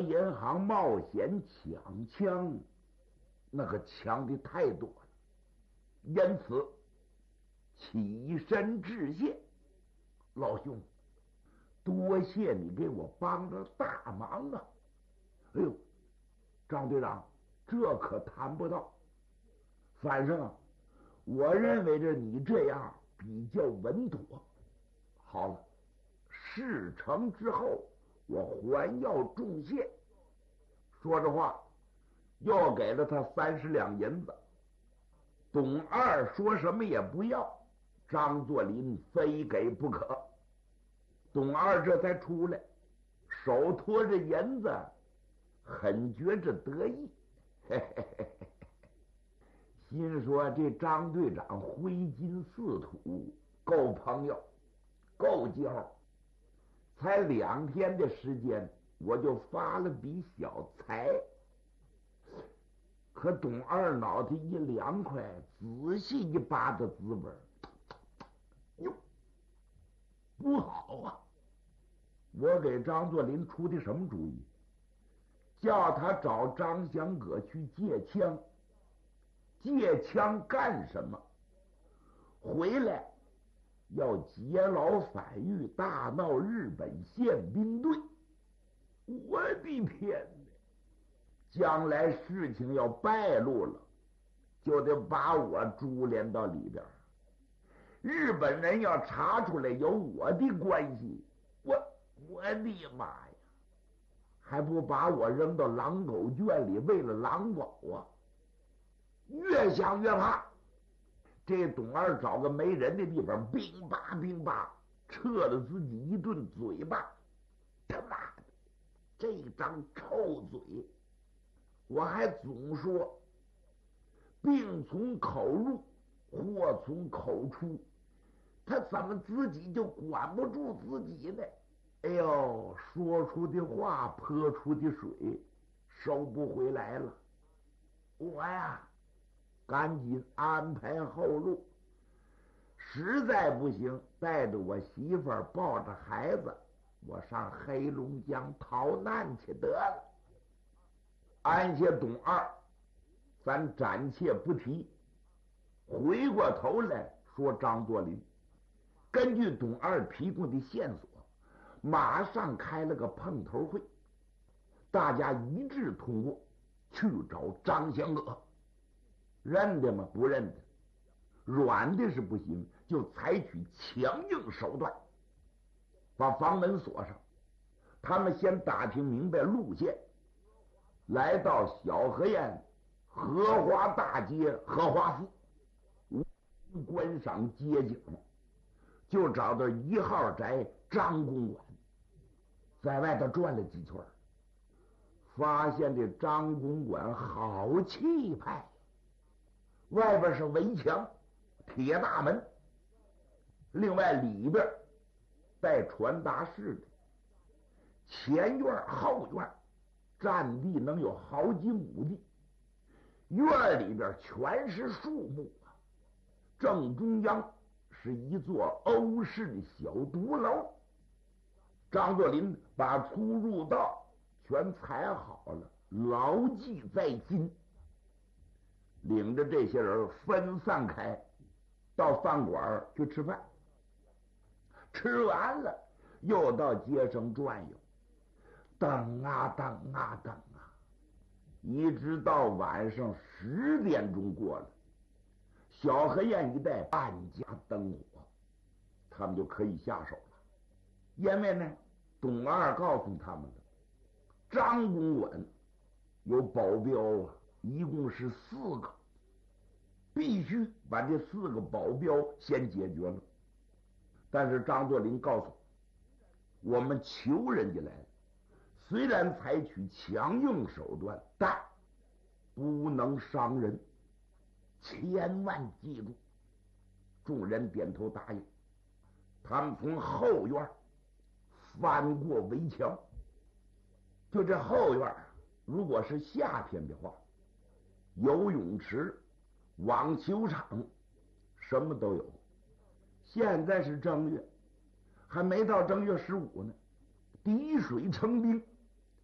银行冒险抢枪，那个抢的太多了，因此起身致谢。老兄，多谢你给我帮了大忙啊！哎呦，张队长，这可谈不到。反正我认为着你这样比较稳妥。好了，事成之后我还要重谢。说着话，又给了他30两银子。董二说什么也不要，张作霖非给不可。董二这才出来，手托着银子，很觉着得意，嘿嘿嘿嘿，心说这张队长挥金似土，够朋友，够交。才2天的时间，我就发了笔小财。可董二脑袋一凉快，仔细一扒的滋味，哟，不好啊！我给张作霖出的什么主意？叫他找张祥葛去借枪。借枪干什么？回来要劫牢反狱，大闹日本宪兵队。我的天哪！将来事情要败露了，就得把我株连到里边。日本人要查出来有我的关系，我的妈呀！还不把我扔到狼狗圈里喂了狼狗啊！越想越怕。这董二找个没人的地方，冰吧冰吧撤了自己一顿嘴巴。他妈的，这张臭嘴！我还总说病从口入，祸从口出，他怎么自己就管不住自己呢？哎呦，说出的话泼出的水收不回来了。我呀，赶紧安排后路，实在不行，带着我媳妇儿，抱着孩子，我上黑龙江逃难去得了。安下董二，咱暂且不提。回过头来说张作霖，根据董二提供的线索，马上开了个碰头会，大家一致通过去找张祥葛。认得吗？不认得。软的是不行，就采取强硬手段，把房门锁上。他们先打听明白路线，来到小河沿荷花大街荷花寺观赏街景，就找到1号宅张公馆，在外头转了几圈，发现这张公馆好气派，外边是围墙铁大门，另外里边带传达室的，前院后院占地能有好几亩地，院里边全是树木啊。正中央是一座欧式小独楼。张作霖把出入道全踩好了，牢记在心，领着这些人分散开，到饭馆去吃饭。吃完了又到街上转悠，等啊等啊等啊，一直到晚上10点钟过了，小河沿一带万家灯火，他们就可以下手了。因为呢，董二告诉他们的张公馆有保镖啊，一共是4个，必须把这4个保镖先解决了。但是张作霖告诉我们求人家来了，虽然采取强硬手段，但不能伤人，千万记住。众人点头答应。他们从后院翻过围墙，就这后院，如果是夏天的话，游泳池、网球场什么都有。现在是正月，还没到正月15呢，滴水成冰，